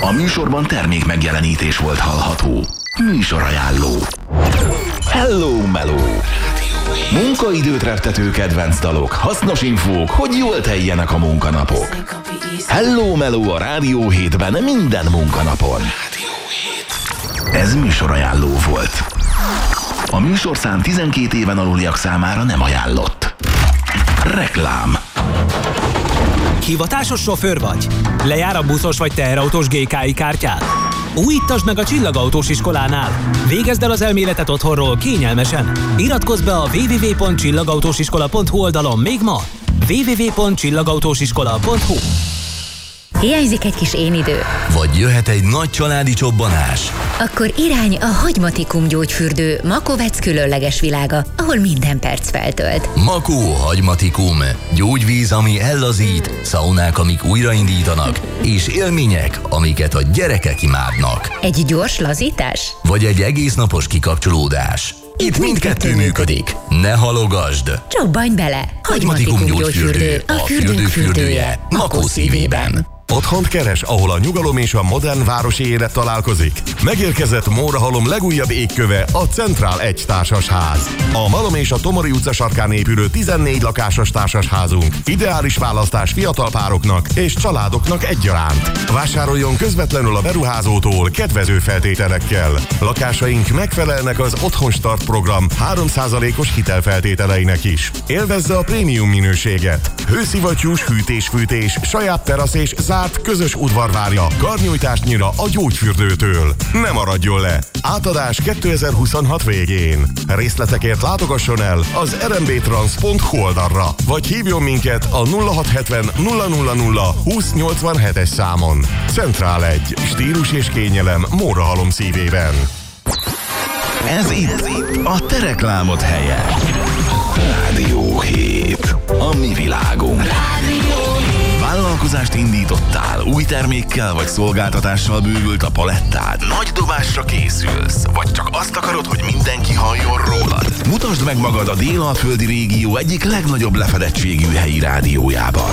A műsorban termék megjelenítés volt hallható. Műsorajánló. Hello Mellow. Munkaidőt reptető kedvenc dalok, hasznos infók, hogy jól teljenek a munkanapok. Hello Mellow a Rádió 7-ben minden munkanapon. Ez műsorajánló volt. A műsorszám 12 éven aluliak számára nem ajánlott. Reklám. Hivatásos sofőr vagy? Lejár a buszos vagy teherautós GKI kártyád? Újítasd meg a Csillagautós iskolánál. Végezd el az elméletet otthonról kényelmesen. Iratkozz be a www.csillagautósiskola.hu oldalon még ma. www.csillagautósiskola.hu. Hiányzik egy kis énidő? Vagy jöhet egy nagy családi csobbanás? Akkor irány a Hagymatikum gyógyfürdő Makovec különleges világa, ahol minden perc feltölt. Makó Hagymatikum. Gyógyvíz, ami ellazít, szaunák, amik újraindítanak, és élmények, amiket a gyerekek imádnak. Egy gyors lazítás? Vagy egy egésznapos kikapcsolódás. Itt mindkettő működik. Ne halogasd! Csobbanj bele! Hagymatikum gyógyfürdő, a fürdők fürdője, Makó szívében. Otthont keres, ahol a nyugalom és a modern városi élet találkozik? Megérkezett Mórahalom legújabb égköve, a Centrál 1 társasház. A Malom és a Tomori utca sarkán épülő 14 lakásos társasházunk ideális választás fiatal pároknak és családoknak egyaránt. Vásároljon közvetlenül a beruházótól kedvező feltételekkel. Lakásaink megfelelnek az Otthon Start program 3%-os hitelfeltételeinek is. Élvezze a prémium minőséget. Hőszivattyús hűtés-fűtés, saját terasz és zárt közös udvarvárja karnyújtásnyira a gyógyfürdőtől. Ne maradjon le! Átadás 2026 végén. Részletekért látogasson el az rmbtrans.hu oldalra, vagy hívjon minket a 0670 000 2087-es számon. Centrál 1. Stílus és kényelem Mórahalom szívében. Ez itt a te reklámod helye. Rádió 7. A mi világunk. Vállalkozást indítottál, új termékkel vagy szolgáltatással bővült a palettád, nagy dobásra készülsz, vagy csak azt akarod, hogy mindenki halljon rólad. Mutasd meg magad a Dél-Alföldi régió egyik legnagyobb lefedettségű helyi rádiójában.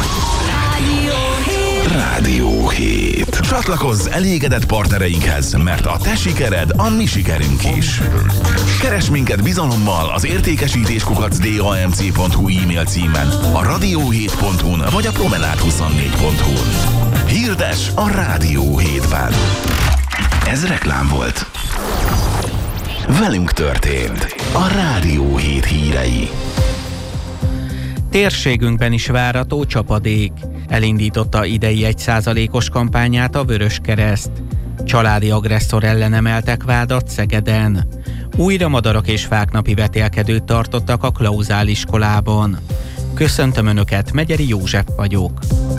Rádió 7. Csatlakozz elégedett partnereinkhez, mert a te sikered a mi sikerünk is. Keresd minket bizalommal az értékesítés@damc.hu e-mail címen, a radio7.hu-n vagy a promenade24.hu-n. Hirdes a Rádió 7-ben. Ez reklám volt. Velünk történt a Rádió 7 hírei. Térségünkben is várható csapadék. Elindította idei 1%-os kampányát a Vöröskereszt. Családi agresszor ellen emeltek vádat Szegeden. Újra madarak és fák napi vetélkedőt tartottak a Klauzál iskolában. Köszöntöm Önöket, Megyeri József vagyok.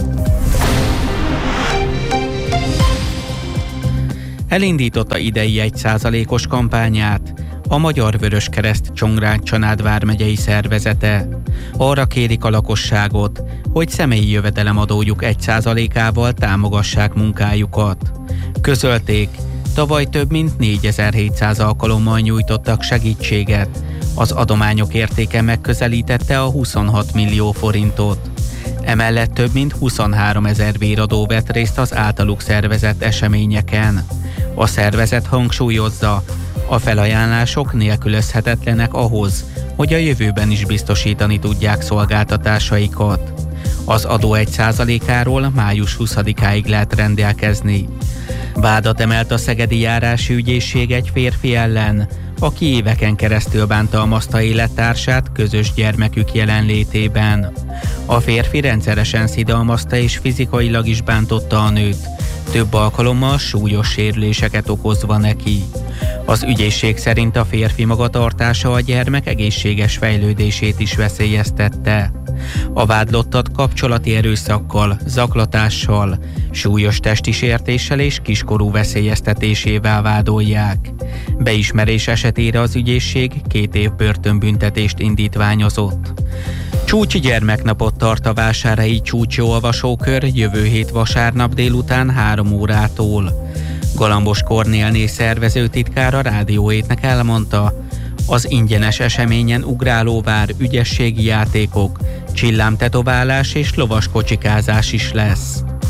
Elindította idei 1%-os kampányát a Magyar Vöröskereszt Csongrád-Csanád vármegyei szervezete. Arra kérik a lakosságot, hogy személyi jövedelemadójuk 1%-ával támogassák munkájukat. Közölték, tavaly több mint 4700 alkalommal nyújtottak segítséget. Az adományok értéke megközelítette a 26 millió forintot. Emellett több mint 23 000 béradó vett részt az általuk szervezett eseményeken. A szervezet hangsúlyozza, a felajánlások nélkülözhetetlenek ahhoz, hogy a jövőben is biztosítani tudják szolgáltatásaikat. Az adó 1%-áról május 20-áig lehet rendelkezni. Vádat emelt a Szegedi Járási Ügyészség egy férfi ellen, aki éveken keresztül bántalmazta élettársát közös gyermekük jelenlétében. A férfi rendszeresen szidalmazta és fizikailag is bántotta a nőt, több alkalommal súlyos sérüléseket okozva neki. Az ügyészség szerint a férfi magatartása a gyermek egészséges fejlődését is veszélyeztette. A vádlottat kapcsolati erőszakkal, zaklatással, súlyos testi sértéssel és kiskorú veszélyeztetésével vádolják. Beismerés esetére az ügyészség 2 év börtönbüntetést indítványozott. Csúcsi gyermeknapot tart a vásárhelyi csúcsjóolvasókör jövő hét vasárnap délután 3 órától. Galambos Kornélné szervezőtitkár a Rádió 7-nek elmondta, az ingyenes eseményen ugrálóvár, ügyességi játékok, csillámtetoválás és lovaskocsikázás is lesz.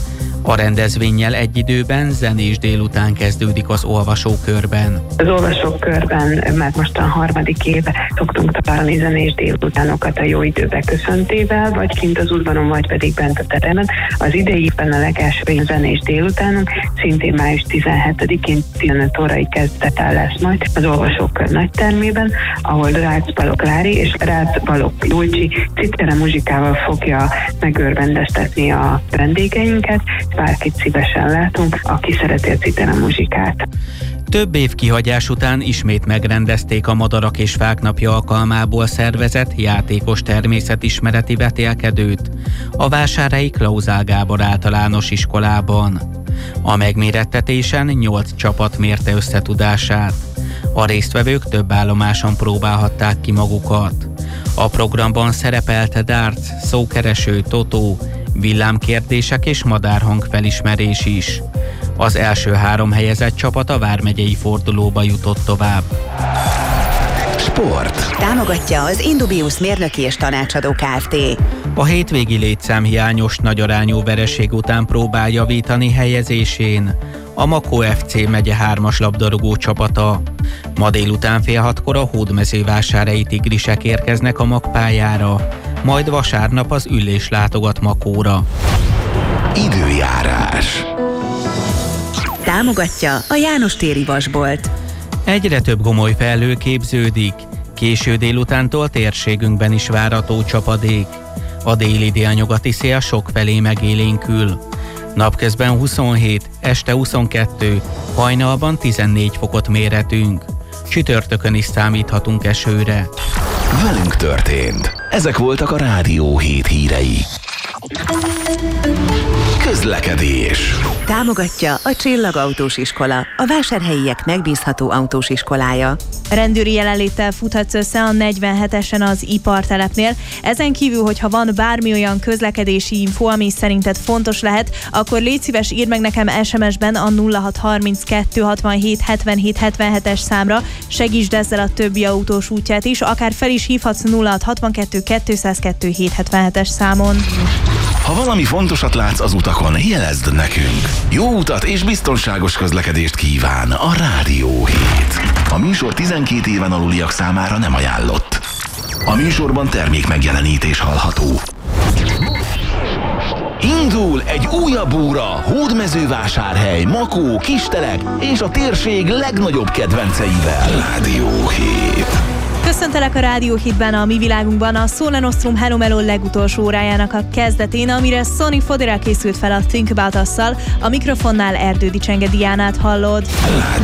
A rendezvénnyel egy időben zenés délután kezdődik az olvasókörben. Az olvasókörben már most a 3. éve szoktunk találni zenés délutánokat a jó időbe köszöntével, vagy kint az udvaron, vagy pedig bent a teremen. Az idei évben a legelső zenés délutánunk szintén május 17-én 15 órai kezdettel lesz majd az olvasókör nagytermében, ahol Rácz Balogh Lári és Rácz Balogh Julcsi citera muzsikával fogja megörvendeztetni a vendégeinket. Bárkit szívesen látunk, aki szereti a citera muzsikát. Több év kihagyás után ismét megrendezték a Madarak és Fák napja alkalmából szervezett játékos természetismereti vetélkedőt a Vásárhelyi Klauzál Gábor általános iskolában. A megmérettetésen 8 csapat mérte összetudását. A résztvevők több állomáson próbálhatták ki magukat. A programban szerepelt darts, szókereső, totó, villámkérdések és madárhang felismerés is. Az első 3 helyezett csapat a vármegyei fordulóba jutott tovább. Sport. Támogatja az Indubius mérnöki és tanácsadó Kft. A hétvégi létszámhiányos nagyarányú vereség után próbál javítani helyezésén a Makó FC megye 3-as labdarúgó csapata. Ma délután fél 6-kor a hódmezővásárhelyi Tigrisek érkeznek a magpályára, majd vasárnap az Üllés látogat Makóra. Időjárás. Támogatja a János téri vasbolt. Egyre több gomoly felhő képződik, késő délutántól térségünkben is várható csapadék. A déli délnyugati szél sokfelé megélénkül. Napközben 27, este 22, hajnalban 14 fokot mérhetünk. Csütörtökön is számíthatunk esőre. Velünk történt. Ezek voltak a Rádió 7 hírei. Közlekedés. Támogatja a Csillagautós iskola, a vásárhelyiek megbízható autós iskolája. Rendőri jelenléttel futhatsz össze a 47-esen az ipartelepnél. Ezen kívül, hogyha van bármi olyan közlekedési info, ami szerinted fontos lehet, akkor légy szíves, írd meg nekem SMS-ben a 0632 67 77 77-es számra, segítsd ezzel a többi autós útját is, akár fel is hívhatsz 0662 202 777-es számon. Ha valami fontosat látsz az utakon, jelezd nekünk. Jó utat és biztonságos közlekedést kíván a Rádió 7. A műsor 12 éven aluliak számára nem ajánlott. A műsorban termék megjelenítés hallható. Indul egy újabb óra Hódmezővásárhely, Makó, Kistelek és a térség legnagyobb kedvenceivel. Rádió 7. Köszöntelek a Rádió 7-ben, a mi világunkban, a Sole Nostrum Hello Mello legutolsó órájának a kezdetén, amire Sonny Fodera készült fel a Think About Us-szal, a mikrofonnál Erdődi Csenge Diánát hallod.